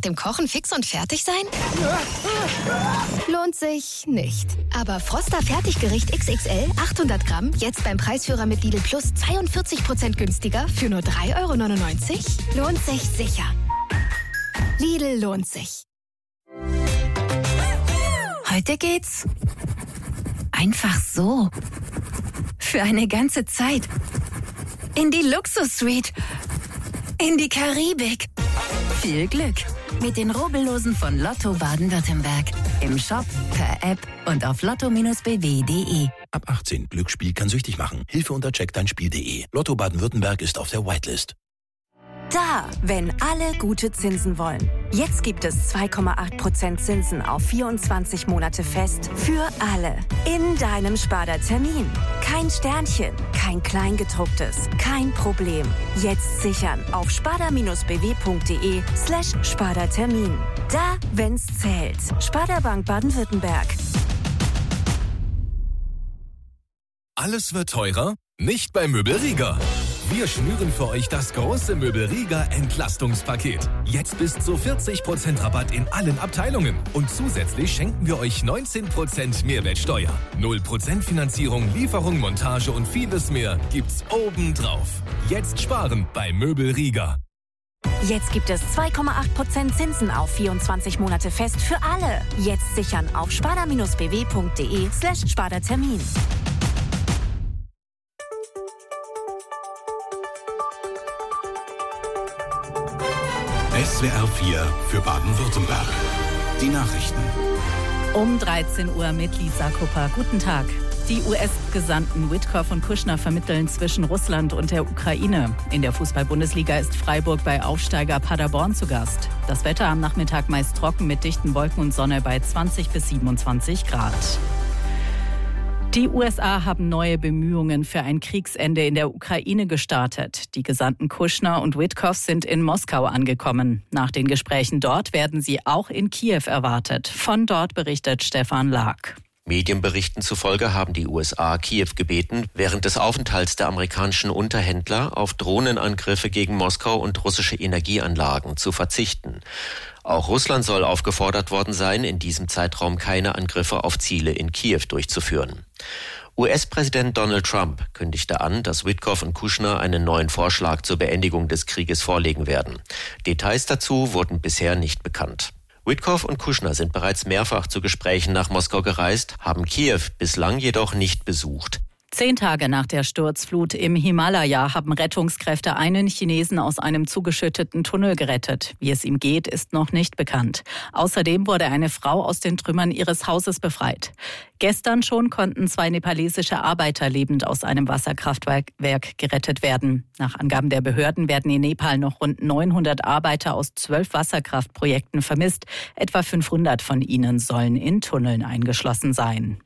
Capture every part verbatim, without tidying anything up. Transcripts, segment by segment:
dem Kochen fix und fertig sein? Lohnt sich nicht. Aber Froster Fertiggericht X X L achthundert Gramm jetzt beim Preisführer mit Lidl Plus zweiundvierzig Prozent günstiger für nur drei Euro neunundneunzig? Lohnt sich sicher. Lidl lohnt sich. Heute geht's einfach so. Für eine ganze Zeit. In die Luxus-Suite. In die Karibik. Viel Glück mit den Rubbellosen von Lotto Baden-Württemberg. Im Shop, per App und auf lotto b w punkt de. Ab achtzehn. Glücksspiel kann süchtig machen. Hilfe unter check dein Spiel punkt de. Lotto Baden-Württemberg ist auf der Whitelist. Da, wenn alle gute Zinsen wollen. Jetzt gibt es zwei Komma acht Prozent Zinsen auf vierundzwanzig Monate fest für alle. In deinem Sparda-Termin. Kein Sternchen, kein Kleingedrucktes, kein Problem. Jetzt sichern auf sparda-bw.de slash Sparda-Termin. Da, wenn's zählt. Sparda Bank Baden-Württemberg. Alles wird teurer? Nicht bei Möbelrieger. Wir schnüren für euch das große Möbelrieger Entlastungspaket. Jetzt bis zu vierzig Prozent Rabatt in allen Abteilungen. Und zusätzlich schenken wir euch neunzehn Prozent Mehrwertsteuer. null Prozent Finanzierung, Lieferung, Montage und vieles mehr gibt's obendrauf. Jetzt sparen bei Möbelrieger. Jetzt gibt es zwei Komma acht Prozent Zinsen auf vierundzwanzig Monate fest für alle. Jetzt sichern auf sparda-bw.de slash Sparda-Termin. S W R vier für Baden-Württemberg. Die Nachrichten. Um dreizehn Uhr mit Lisa Kupper. Guten Tag. Die U S-Gesandten Witkoff und Kushner vermitteln zwischen Russland und der Ukraine. In der Fußball-Bundesliga ist Freiburg bei Aufsteiger Paderborn zu Gast. Das Wetter am Nachmittag meist trocken mit dichten Wolken und Sonne bei zwanzig bis siebenundzwanzig Grad. Die U S A haben neue Bemühungen für ein Kriegsende in der Ukraine gestartet. Die Gesandten Kushner und Witkoff sind in Moskau angekommen. Nach den Gesprächen dort werden sie auch in Kiew erwartet. Von dort berichtet Stefan Laak. Medienberichten zufolge haben die U S A Kiew gebeten, während des Aufenthalts der amerikanischen Unterhändler auf Drohnenangriffe gegen Moskau und russische Energieanlagen zu verzichten. Auch Russland soll aufgefordert worden sein, in diesem Zeitraum keine Angriffe auf Ziele in Kiew durchzuführen. U S-Präsident Donald Trump kündigte an, dass Witkoff und Kushner einen neuen Vorschlag zur Beendigung des Krieges vorlegen werden. Details dazu wurden bisher nicht bekannt. Witkoff und Kushner sind bereits mehrfach zu Gesprächen nach Moskau gereist, haben Kiew bislang jedoch nicht besucht. Zehn Tage nach der Sturzflut im Himalaya haben Rettungskräfte einen Chinesen aus einem zugeschütteten Tunnel gerettet. Wie es ihm geht, ist noch nicht bekannt. Außerdem wurde eine Frau aus den Trümmern ihres Hauses befreit. Gestern schon konnten zwei nepalesische Arbeiter lebend aus einem Wasserkraftwerk gerettet werden. Nach Angaben der Behörden werden in Nepal noch rund neunhundert Arbeiter aus zwölf Wasserkraftprojekten vermisst. Etwa fünfhundert von ihnen sollen in Tunneln eingeschlossen sein.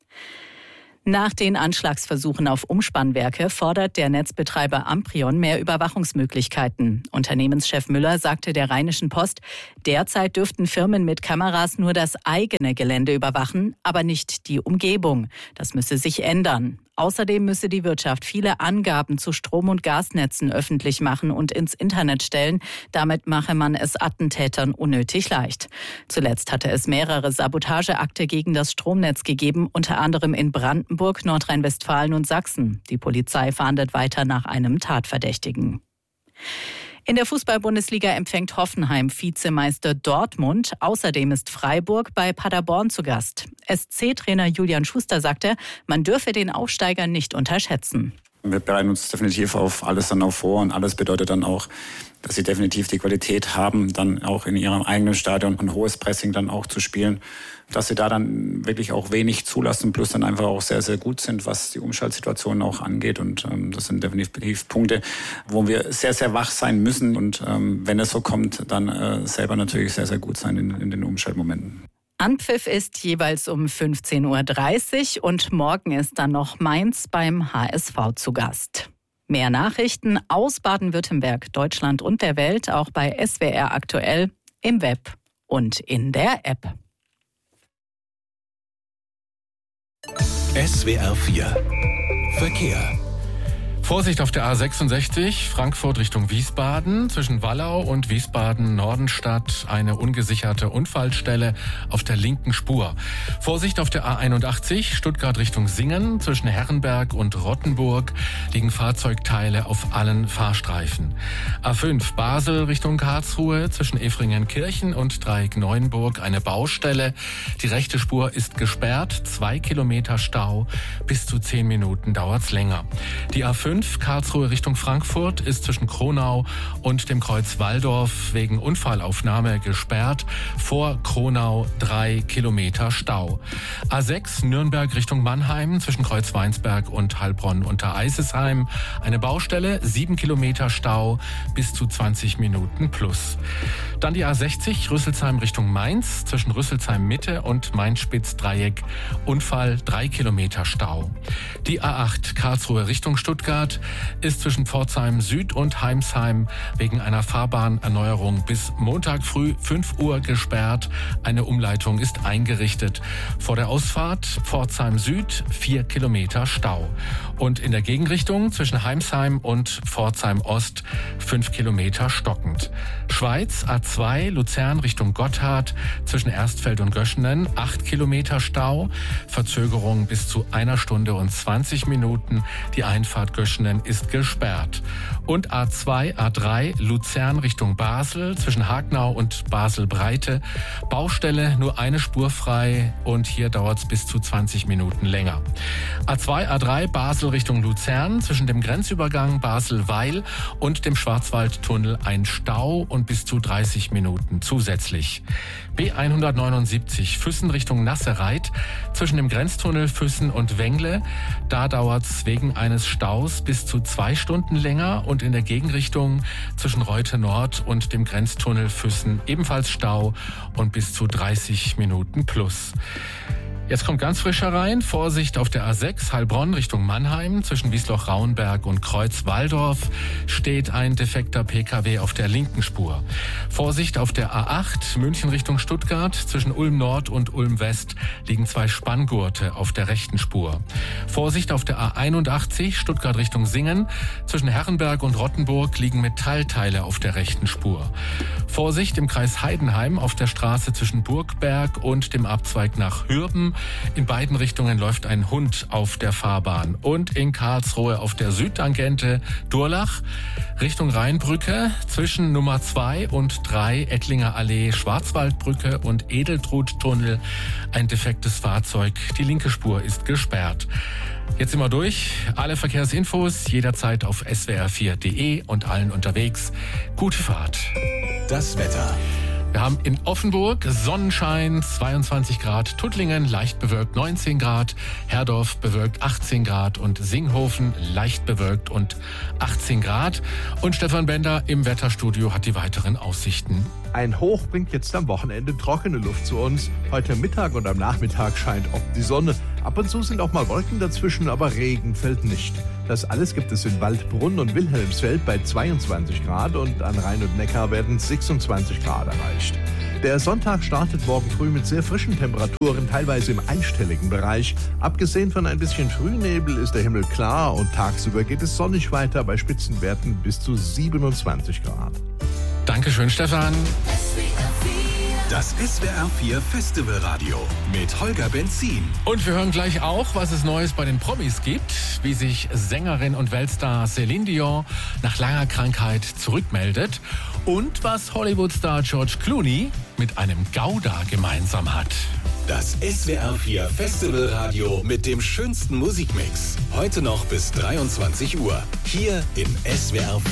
Nach den Anschlagsversuchen auf Umspannwerke fordert der Netzbetreiber Amprion mehr Überwachungsmöglichkeiten. Unternehmenschef Müller sagte der Rheinischen Post, derzeit dürften Firmen mit Kameras nur das eigene Gelände überwachen, aber nicht die Umgebung. Das müsse sich ändern. Außerdem müsse die Wirtschaft viele Angaben zu Strom- und Gasnetzen öffentlich machen und ins Internet stellen. Damit mache man es Attentätern unnötig leicht. Zuletzt hatte es mehrere Sabotageakte gegen das Stromnetz gegeben, unter anderem in Brandenburg, Nordrhein-Westfalen und Sachsen. Die Polizei fahndet weiter nach einem Tatverdächtigen. In der Fußball-Bundesliga empfängt Hoffenheim Vizemeister Dortmund. Außerdem ist Freiburg bei Paderborn zu Gast. S C-Trainer Julian Schuster sagte, man dürfe den Aufsteiger nicht unterschätzen. Wir bereiten uns definitiv auf alles dann auch vor und alles bedeutet dann auch, dass sie definitiv die Qualität haben, dann auch in ihrem eigenen Stadion ein hohes Pressing dann auch zu spielen, dass sie da dann wirklich auch wenig zulassen, plus dann einfach auch sehr, sehr gut sind, was die Umschaltsituation auch angeht und ähm, das sind definitiv Punkte, wo wir sehr, sehr wach sein müssen und ähm, wenn es so kommt, dann äh, selber natürlich sehr, sehr gut sein in, in den Umschaltmomenten. Anpfiff ist jeweils um fünfzehn Uhr dreißig und morgen ist dann noch Mainz beim H S V zu Gast. Mehr Nachrichten aus Baden-Württemberg, Deutschland und der Welt auch bei S W R aktuell im Web und in der App. S W R vier Verkehr. Vorsicht auf der A sechsundsechzig, Frankfurt Richtung Wiesbaden. Zwischen Wallau und Wiesbaden-Nordenstadt eine ungesicherte Unfallstelle auf der linken Spur. Vorsicht auf der A einundachtzig, Stuttgart Richtung Singen. Zwischen Herrenberg und Rottenburg liegen Fahrzeugteile auf allen Fahrstreifen. A fünf, Basel Richtung Karlsruhe. Zwischen Efringen-Kirchen und Dreieck-Neuenburg eine Baustelle. Die rechte Spur ist gesperrt. Zwei Kilometer Stau. Bis zu zehn Minuten dauert's länger. Die A fünf Karlsruhe Richtung Frankfurt ist zwischen Kronau und dem Kreuz Walldorf wegen Unfallaufnahme gesperrt. Vor Kronau drei Kilometer Stau. A sechs Nürnberg Richtung Mannheim zwischen Kreuz Weinsberg und Heilbronn unter Eisesheim eine Baustelle, sieben Kilometer Stau, bis zu zwanzig Minuten plus. Dann die A sechzig Rüsselsheim Richtung Mainz zwischen Rüsselsheim Mitte und Mainz-Spitz-Dreieck Unfall, drei Kilometer Stau. Die A acht Karlsruhe Richtung Stuttgart ist zwischen Pforzheim Süd und Heimsheim wegen einer Fahrbahnerneuerung bis Montag früh fünf Uhr gesperrt. Eine Umleitung ist eingerichtet. Vor der Ausfahrt Pforzheim Süd vier Kilometer Stau. Und in der Gegenrichtung zwischen Heimsheim und Pforzheim Ost fünf Kilometer stockend. Schweiz A zwei Luzern Richtung Gotthard zwischen Erstfeld und Göschenen acht Kilometer Stau. Verzögerung bis zu einer Stunde und zwanzig Minuten. Die Einfahrt Göschenen ist gesperrt. Und A zwei A drei Luzern Richtung Basel zwischen Hagnau und Basel-Breite. Baustelle, nur eine Spur frei und hier dauert es bis zu zwanzig Minuten länger. A zwei A drei Basel Richtung Luzern zwischen dem Grenzübergang Basel-Weil und dem Schwarzwaldtunnel ein Stau und bis zu dreißig Minuten zusätzlich. B hundertneunundsiebzig Füssen Richtung Nassereit zwischen dem Grenztunnel Füssen und Wengle. Da dauert es wegen eines Staus bis zu zwei Stunden länger und in der Gegenrichtung zwischen Reute Nord und dem Grenztunnel Füssen ebenfalls Stau und bis zu dreißig Minuten plus. Jetzt kommt ganz frisch herein. Vorsicht auf der A sechs Heilbronn Richtung Mannheim. Zwischen Wiesloch-Rauenberg und Kreuz Walldorf steht ein defekter P K W auf der linken Spur. Vorsicht auf der A acht München Richtung Stuttgart. Zwischen Ulm Nord und Ulm West liegen zwei Spanngurte auf der rechten Spur. Vorsicht auf der A einundachtzig Stuttgart Richtung Singen. Zwischen Herrenberg und Rottenburg liegen Metallteile auf der rechten Spur. Vorsicht im Kreis Heidenheim auf der Straße zwischen Burgberg und dem Abzweig nach Hürben. In beiden Richtungen läuft ein Hund auf der Fahrbahn. Und in Karlsruhe auf der Südtangente Durlach Richtung Rheinbrücke zwischen Nummer zwei und drei Ettlinger Allee, Schwarzwaldbrücke und Edeltruttunnel ein defektes Fahrzeug. Die linke Spur ist gesperrt. Jetzt sind wir durch. Alle Verkehrsinfos jederzeit auf s w r vier punkt d e und allen unterwegs. Gute Fahrt. Das Wetter. Wir haben in Offenburg Sonnenschein, zweiundzwanzig Grad, Tuttlingen leicht bewölkt neunzehn Grad, Herdorf bewölkt achtzehn Grad und Singhofen leicht bewölkt und achtzehn Grad. Und Stefan Bender im Wetterstudio hat die weiteren Aussichten. Ein Hoch bringt jetzt am Wochenende trockene Luft zu uns. Heute Mittag und am Nachmittag scheint oft die Sonne. Ab und zu sind auch mal Wolken dazwischen, aber Regen fällt nicht. Das alles gibt es in Waldbrunn und Wilhelmsfeld bei zweiundzwanzig Grad und an Rhein und Neckar werden sechsundzwanzig Grad erreicht. Der Sonntag startet morgen früh mit sehr frischen Temperaturen, teilweise im einstelligen Bereich. Abgesehen von ein bisschen Frühnebel ist der Himmel klar und tagsüber geht es sonnig weiter bei Spitzenwerten bis zu siebenundzwanzig Grad. Dankeschön, Stefan. Das S W R vier Festivalradio mit Holger Benzin. Und wir hören gleich auch, was es Neues bei den Promis gibt, wie sich Sängerin und Weltstar Celine Dion nach langer Krankheit zurückmeldet und was Hollywood-Star George Clooney mit einem Gouda gemeinsam hat. Das S W R vier Festivalradio mit dem schönsten Musikmix. Heute noch bis dreiundzwanzig Uhr. Hier im S W R vier.